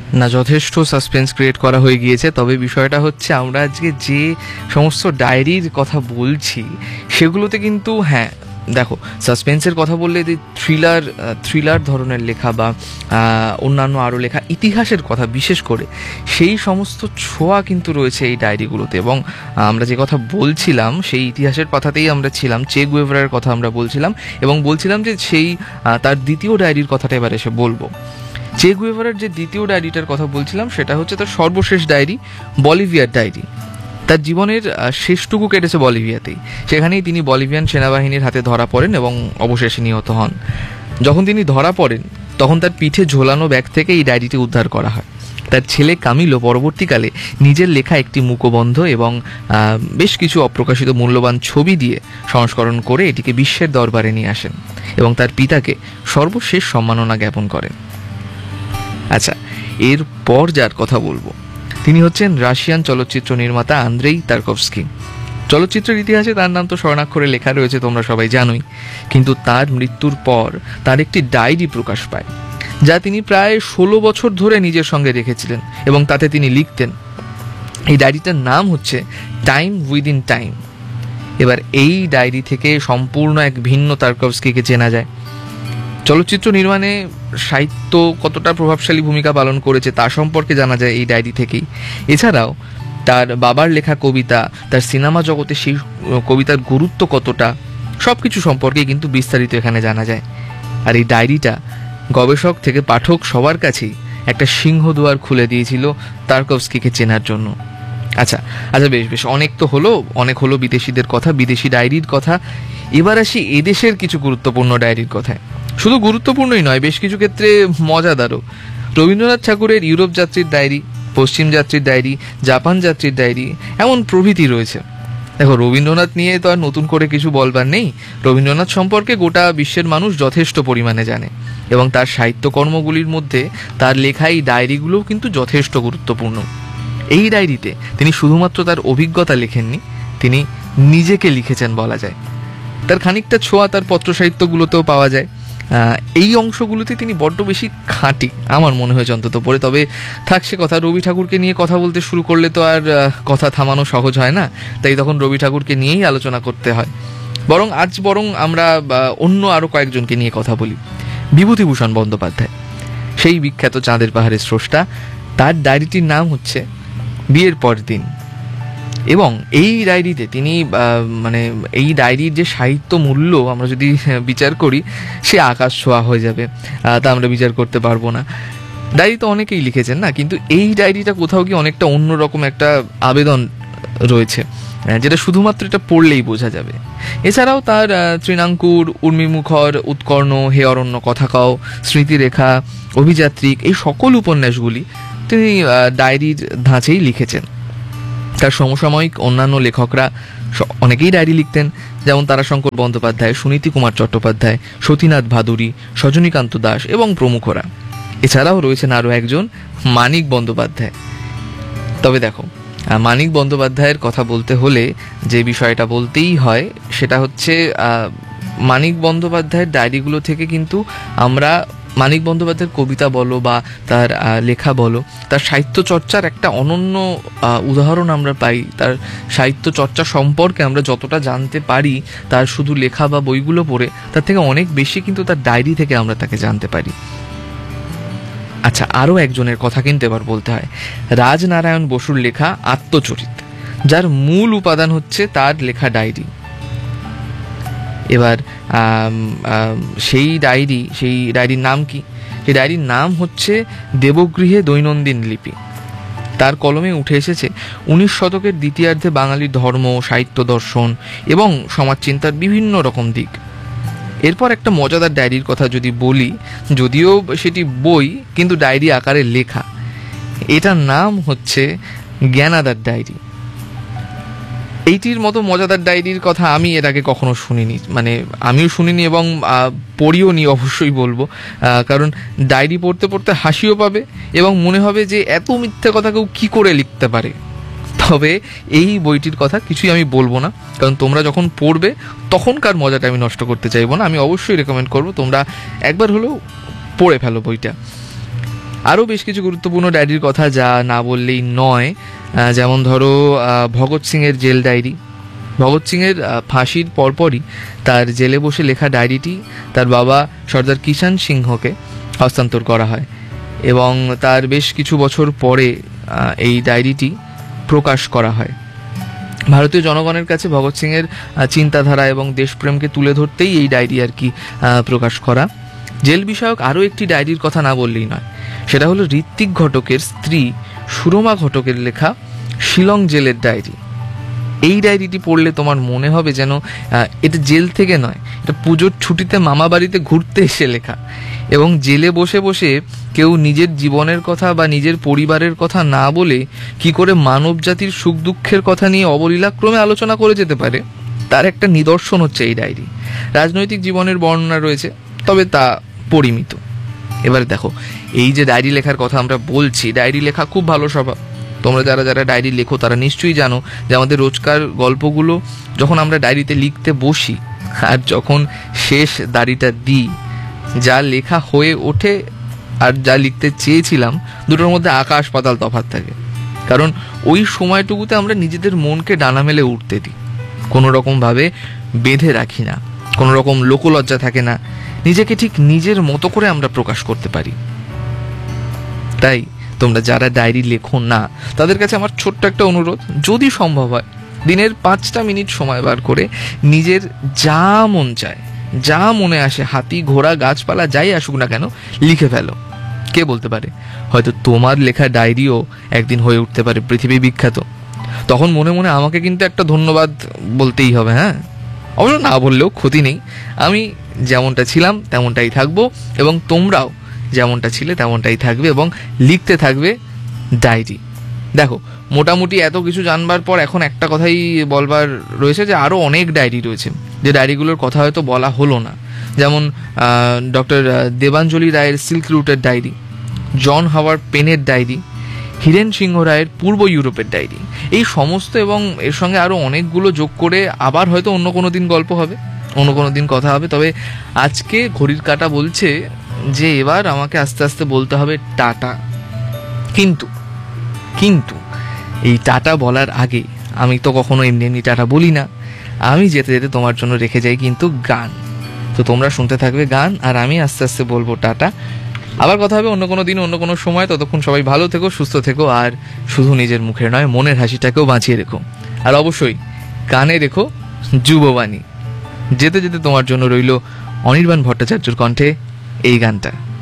না যথেষ্ট suspense create করা হয়ে গিয়েছে। তবে বিষয়টা হচ্ছে আমরা আজকে যে সমস্ত ডায়েরির কথা বলছি সেগুলোতে কিন্তু হ্যাঁ দেখো, সাসপেন্সের কথা বললে যে থ্রিলার ধরনের লেখা বা অন্যান্য আরও লেখা ইতিহাসের কথা বিশেষ করে সেই সমস্ত ছোঁয়া কিন্তু রয়েছে এই ডায়েরিগুলোতে। এবং আমরা যে কথা বলছিলাম সেই ইতিহাসের কথাতেই আমরা ছিলাম, চে গুয়েভারার কথা আমরা বলছিলাম এবং বলছিলাম যে সেই তার দ্বিতীয় ডায়েরির কথাটা এবার এসে বলবো। চে গুয়েভারার যে দ্বিতীয় ডায়েরিটার কথা বলছিলাম সেটা হচ্ছে তার সর্বশেষ ডায়েরি, বলিভিয়ার ডায়েরি। তার জীবনের শেষটুকু কেটেছে বলিভিয়াতেই। সেখানেই তিনি বলিভিয়ান সেনাবাহিনীর হাতে ধরা পড়েন এবং অবশেষে নিহত হন। যখন তিনি ধরা পড়েন তখন তার পিঠে ঝোলানো ব্যাগ থেকে এই ডায়েরিটি উদ্ধার করা হয়। তার ছেলে কামিলো পরবর্তীকালে নিজের লেখা একটি মুখবন্ধ এবং বেশ কিছু অপ্রকাশিত মূল্যবান ছবি দিয়ে সংস্করণ করে এটিকে বিশ্বের দরবারে নিয়ে আসেন এবং তার পিতাকে সর্বশেষ সম্মাননা জ্ঞাপন করেন। আচ্ছা, এরপর যার কথা বলবো তিনি হচ্ছেন রাশিয়ান চলচ্চিত্র নির্মাতা আন্দ্রেই তারকভস্কি। চলচ্চিত্রের ইতিহাসে তার নাম তো স্বর্ণাক্ষরে লেখা রয়েছে, তোমরা সবাই জানোই। কিন্তু তার মৃত্যুর পর তার একটি ডায়েরি প্রকাশ পায় যা তিনি প্রায় 16 বছর ধরে নিজের সঙ্গে রেখেছিলেন এবং তাতে তিনি লিখতেন। এই ডায়েরিটার নাম হচ্ছে টাইম উইদিন টাইম। এবার এই ডায়েরি থেকে সম্পূর্ণ এক ভিন্ন তারকভস্কিকে চেনা যায়। চলচ্চিত্র নির্মাণে সাহিত্য কতটা প্রভাবশালী ভূমিকা পালন করেছে তা সম্পর্কে জানা যায় এই ডায়েরি থেকেই। এছাড়াও তার বাবার লেখা কবিতা, তার সিনেমা জগতে সেই কবিতার গুরুত্ব কতটা, সব কিছু সম্পর্কে কিন্তু বিস্তারিত এখানে জানা যায়। আর এই ডায়েরিটা গবেষক থেকে পাঠক সবার কাছেই একটা সিংহদুয়ার খুলে দিয়েছিল তারকভস্কিকে চেনার জন্য। আচ্ছা বেশ অনেক হলো বিদেশিদের কথা, বিদেশি ডায়েরির কথা। এবার আসি এদেশের কিছু গুরুত্বপূর্ণ ডায়েরির কথায়। শুধু গুরুত্বপূর্ণই নয়, বেশ কিছু ক্ষেত্রে মজাদারও। রবীন্দ্রনাথ ঠাকুরের ইউরোপ যাত্রীর ডায়েরি, পশ্চিম যাত্রীর ডায়েরি, জাপান যাত্রীর ডায়েরি, এমন প্রভৃতি রয়েছে। দেখো, রবীন্দ্রনাথ নিয়ে তো আর নতুন করে কিছু বলবার নেই। রবীন্দ্রনাথ সম্পর্কে গোটা বিশ্বের মানুষ যথেষ্ট পরিমাণে জানে এবং তার সাহিত্যকর্মগুলির মধ্যে তার লেখা এই ডায়েরিগুলোও কিন্তু যথেষ্ট গুরুত্বপূর্ণ। এই ডায়েরিতে তিনি শুধুমাত্র তার অভিজ্ঞতা লেখেননি, তিনি নিজেকে লিখেছেন বলা যায়। তার খানিকটা ছোঁয়া তার পত্র সাহিত্যগুলোতেও পাওয়া যায়। এই অংশগুলোতে তিনি বড্ড বেশি খাঁটি আমার মনে হয়েছে অন্তত পড়ে। তবে থাকছে কথা, রবি ঠাকুরকে নিয়ে কথা বলতে শুরু করলে তো আর কথা থামানো সহজ হয় না, তাই তখন রবি ঠাকুরকে নিয়েই আলোচনা করতে হয়। আজ আমরা অন্য আরও কয়েকজনকে নিয়ে কথা বলি। বিভূতিভূষণ বন্দ্যোপাধ্যায়, সেই বিখ্যাত চাঁদের পাহাড়ের স্রষ্টা, তার ডায়েরিটির নাম হচ্ছে বিয়ের পর দিন। এবং এই ডায়েরিতে তিনি এই ডায়েরির যে সাহিত্য মূল্য আমরা যদি বিচার করি সে আকাশ ছোঁয়া হয়ে যাবে, তা আমরা বিচার করতে পারবো না। ডায়েরি তো অনেকেই লিখেছেন না, কিন্তু এই ডায়েরিটা কোথাও কি অনেকটা অন্যরকম একটা আবেদন রয়েছে যেটা শুধুমাত্র এটা পড়লেই বোঝা যাবে। এছাড়াও তার তৃণাঙ্কুর, উর্মিমুখর, উৎকর্ণ, হে অরণ্য, কথা কও, স্মৃতিরেখা, অভিযাত্রিক, এই সকল উপন্যাসগুলি তিনি ডায়েরির ধাঁচেই লিখেছেন। তার সমসাময়িক অন্যান্য লেখকরা অনেকেই ডায়েরি লিখতেন, যেমন তারাশঙ্কর বন্দ্যোপাধ্যায়, সুনীতি কুমার চট্টোপাধ্যায়, সতীনাথ ভাদুরী, সজনীকান্ত দাস এবং প্রমুখরা। এছাড়াও রয়েছেন আরও একজন, মানিক বন্দ্যোপাধ্যায়। তবে দেখো, মানিক বন্দ্যোপাধ্যায়ের কথা বলতে হলে যে বিষয়টা বলতেই হয় সেটা হচ্ছে মানিক বন্দ্যোপাধ্যায়ের ডায়েরিগুলো থেকে কিন্তু আমরা মানিক বন্দ্যোপাধ্যায়ের কবিতা বলো বা তার লেখা বলো, তার সাহিত্য চর্চার একটা অনন্য উদাহরণ আমরা পাই। তার সাহিত্য চর্চা সম্পর্কে আমরা যতটা জানতে পারি তার শুধু লেখা বা বইগুলো পড়ে, তার থেকে অনেক বেশি কিন্তু তার ডায়েরি থেকে আমরা তাকে জানতে পারি। আচ্ছা, আরও একজনের কথা কিন্তু এবার বলতে হয়, রাজনারায়ণ বসুর লেখা আত্মচরিত, যার মূল উপাদান হচ্ছে তার লেখা ডায়েরি। এবার সেই ডায়েরির নাম কি? সেই ডায়েরির নাম হচ্ছে দেবগৃহে দৈনন্দিন লিপি। তার কলমে উঠে এসেছে 19 শতকের দ্বিতীয়ার্ধে বাঙালির ধর্ম, সাহিত্য, দর্শন এবং সমাজচিন্তার বিভিন্ন রকম দিক। এরপর একটা মজাদার ডায়েরির কথা যদি বলি, যদিও সেটি বই কিন্তু ডায়েরি আকারে লেখা, এটার নাম হচ্ছে জ্ঞানাদার ডায়েরি। এইটির মতো মজাদার ডায়েরির কথা আমি এর আগে কখনো শুনিনি, আমিও শুনিনি এবং পড়িও নি অবশ্যই বলবো, কারণ ডায়েরি পড়তে পড়তে হাসিও পাবে এবং মনে হবে যে এত মিথ্যে কথা কেউ কী করে লিখতে পারে। তবে এই বইটির কথা কিছুই আমি বলবো না, কারণ তোমরা যখন পড়বে তখনকার মজাটা আমি নষ্ট করতে চাইবো না। আমি অবশ্যই রেকমেন্ড করবো তোমরা একবার হলেও পড়ে ফেলো বইটা। আরও বেশ কিছু গুরুত্বপূর্ণ ডায়েরির কথা যা না বললেই নয়, যেমন ধরো ভগৎ সিংয়ের জেল ডায়েরি। ভগৎ সিংয়ের ফাঁসির পরপরই তার জেলে বসে লেখা ডায়েরিটি তার বাবা সর্দার কিষাণ সিংহকে হস্তান্তর করা হয় এবং তার বেশ কিছু বছর পরে এই ডায়েরিটি প্রকাশ করা হয়। ভারতীয় জনগণের কাছে ভগৎ সিংয়ের চিন্তাধারা এবং দেশপ্রেমকে তুলে ধরতেই এই ডায়েরি আর কি প্রকাশ করা। জেল বিষয়ক আরও একটি ডায়েরির কথা না বললেই নয়, সেটা হলো ঋত্বিক ঘটকের স্ত্রী সুরমা ঘটকের লেখা শিলং জেলের ডায়েরি। এই ডায়েরিটি পড়লে তোমার মনে হবে যেন এটা জেল থেকে নয়, এটা পুজোর ছুটিতে মামা বাড়িতে ঘুরতে এসে লেখা। এবং জেলে বসে বসে কেউ নিজের জীবনের কথা বা নিজের পরিবারের কথা না বলে কি করে মানব জাতির সুখ দুঃখের কথা নিয়ে অবলীলাক্রমে আলোচনা করে যেতে পারে, তার একটা নিদর্শন হচ্ছে এই ডায়েরি। রাজনৈতিক জীবনের বর্ণনা রয়েছে, তবে তা পরিমিত। এবারে দেখো, এই যে ডায়েরি লেখার কথা আমরা বলছি, ডায়েরি লেখা খুব ভালো স্বভাব। তোমরা যারা যারা ডায়েরি লেখো তারা নিশ্চয়ই জানো যে আমাদের রোজকার গল্পগুলো যখন আমরা ডায়েরিতে লিখতে বসি আর যখন শেষ ডায়েরিটা দিই, যা লেখা হয়ে ওঠে আর যা লিখতে চেয়েছিলাম দুটোর মধ্যে আকাশ পাতাল তফাৎ থাকে। কারণ ওই সময়টুকুতে আমরা নিজেদের মনকে ডানা মেলে উঠতে দিই, কোনো রকমভাবে বেঁধে রাখি না, কোনো রকম লোকলজ্জা থাকে না, নিজেকে ঠিক নিজের মতো করে আমরা প্রকাশ করতে পারি। তাই তোমরা যারা ডায়েরি লেখো না তাদের কাছে আমার ছোট্ট একটা অনুরোধ, যদি সম্ভব হয় দিনের 5টা মিনিট সময় বার করে নিজের যা মন চায়, যা মনে আসে, হাতি ঘোড়া গাছপালা যাই আসুক না কেন, লিখে ফেলো। কে বলতে পারে, হয়তো তোমার লেখা ডায়েরিও একদিন হয়ে উঠতে পারে পৃথিবী বিখ্যাত। তখন মনে মনে আমাকে কিন্তু একটা ধন্যবাদ বলতেই হবে। হ্যাঁ, অবশ্য না বললেও ক্ষতি নেই। আমি যেমনটা ছিলাম তেমনটাই থাকবো এবং তোমরাও যেমনটা ছিলে তেমনটাই থাকবে এবং লিখতে থাকবে ডায়েরি। দেখো, মোটামুটি এত কিছু জানবার পর এখন একটা কথাই বলবার রয়েছে যে আরও অনেক ডায়েরি রয়েছে যে ডায়েরিগুলোর কথা হয়তো বলা হলো না। যেমন ডক্টর দেবাঞ্জলি রায়ের সিল্ক রুটের ডায়েরি, জন হাওয়ার্ড পেনের ডায়েরি, হীরেন সিংহ রায়ের পূর্ব ইউরোপের ডায়েরি। এই সমস্ত এবং এর সঙ্গে আরও অনেকগুলো যোগ করে আবার হয়তো অন্য কোনো দিন গল্প হবে, অন্য কোনো দিন কথা হবে। তবে আজকে ঘড়ির কাঁটা বলছে যে এবার আমাকে আস্তে আস্তে বলতে হবে টাটা। কিন্তু কিন্তু এই টাটা বলার আগে আমি তো কখনো এমনি এমনি টাটা বলি না, আমি যেতে যেতে তোমার জন্য রেখে যাই কিন্তু গান। তো তোমরা শুনতে থাকবে গান আর আমি আস্তে আস্তে বলবো টাটা। আবার কথা হবে অন্য কোনো দিন, অন্য কোনো সময়। ততক্ষণ সবাই ভালো থেকো, সুস্থ থেকো, আর শুধু নিজের মুখের নয় মনের হাসিটাকেও বাঁচিয়ে রেখো। আর অবশ্যই কানে রেখো যুববাণী। যেতে যেতে তোমার জন্য রইল অনির্বাণ ভট্টাচার্যর কণ্ঠে এই গানটা।